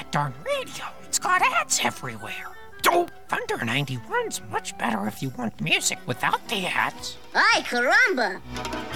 that darn radio. It's got ads everywhere. Oh, Thunder 91's much better if you want music without the ads. Ay, caramba!